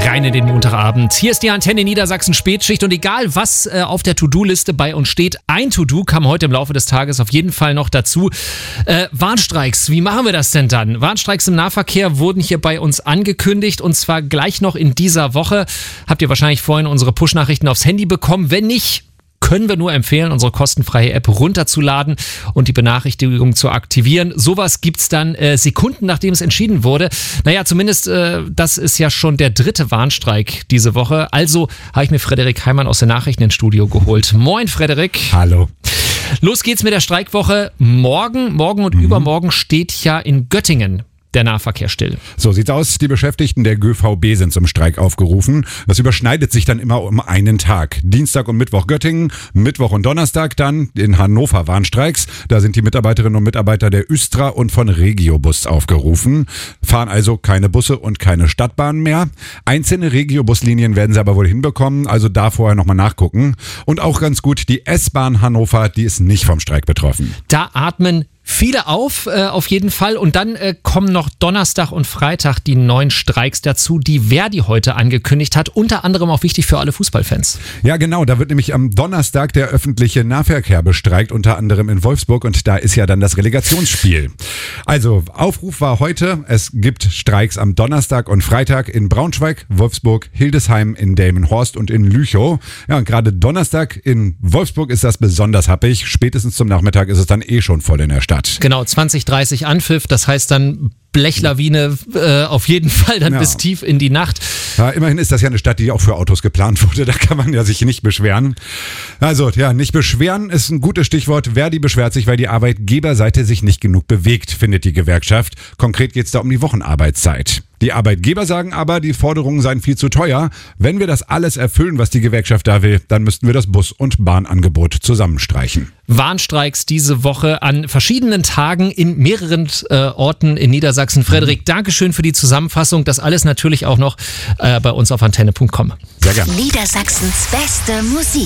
Rein in den Montagabend. Hier ist die Antenne Niedersachsen Spätschicht und egal was auf der To-Do-Liste bei uns steht, ein To-Do kam heute im Laufe des Tages auf jeden Fall noch dazu. Warnstreiks, wie machen wir das denn dann? Warnstreiks im Nahverkehr wurden hier bei uns angekündigt und zwar gleich noch in dieser Woche. Habt ihr wahrscheinlich vorhin unsere Push-Nachrichten aufs Handy bekommen? Wenn nicht, können wir nur empfehlen, unsere kostenfreie App runterzuladen und die Benachrichtigung zu aktivieren. Sowas gibt's dann Sekunden, nachdem es entschieden wurde. Naja, zumindest das ist ja schon der 3. Warnstreik diese Woche. Also habe ich mir Frederik Heimann aus den Nachrichten ins Studio geholt. Moin, Frederik. Hallo. Los geht's mit der Streikwoche. Morgen und übermorgen steht ja in Göttingen der Nahverkehr still. So sieht's aus. Die Beschäftigten der GVB sind zum Streik aufgerufen. Das überschneidet sich dann immer um einen Tag. Dienstag und Mittwoch Göttingen, Mittwoch und Donnerstag dann in Hannover Warnstreiks. Da sind die Mitarbeiterinnen und Mitarbeiter der Östra und von Regiobus aufgerufen. Fahren also keine Busse und keine Stadtbahn mehr. Einzelne Regiobuslinien werden sie aber wohl hinbekommen, also da vorher nochmal nachgucken. Und auch ganz gut, die S-Bahn Hannover, die ist nicht vom Streik betroffen. Da atmen viele auf jeden Fall. Und dann kommen noch Donnerstag und Freitag die neuen Streiks dazu, die Verdi heute angekündigt hat. Unter anderem auch wichtig für alle Fußballfans. Ja, genau. Da wird nämlich am Donnerstag der öffentliche Nahverkehr bestreikt, unter anderem in Wolfsburg. Und da ist ja dann das Relegationsspiel. Also, Aufruf war heute. Es gibt Streiks am Donnerstag und Freitag in Braunschweig, Wolfsburg, Hildesheim, in Delmenhorst und in Lüchow. Ja, und gerade Donnerstag in Wolfsburg ist das besonders happig. Spätestens zum Nachmittag ist es dann schon voll in der Stadt. Genau, 20:30 Anpfiff, das heißt dann Blechlawine auf jeden Fall dann bis tief in die Nacht. Ja, immerhin ist das ja eine Stadt, die auch für Autos geplant wurde, da kann man ja sich nicht beschweren. Also ja, nicht beschweren ist ein gutes Stichwort. Verdi beschwert sich, weil die Arbeitgeberseite sich nicht genug bewegt, findet die Gewerkschaft. Konkret geht es da um die Wochenarbeitszeit. Die Arbeitgeber sagen aber, die Forderungen seien viel zu teuer. Wenn wir das alles erfüllen, was die Gewerkschaft da will, dann müssten wir das Bus- und Bahnangebot zusammenstreichen. Warnstreiks diese Woche an verschiedenen Tagen in mehreren Orten in Niedersachsen. Frederik, Dankeschön für die Zusammenfassung. Das alles natürlich auch noch bei uns auf antenne.com. Sehr gerne. Niedersachsens beste Musik.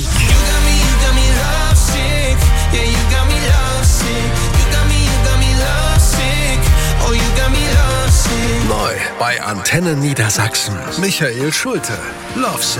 Neu bei Antenne Niedersachsen. Michael Schulte. Love Sick.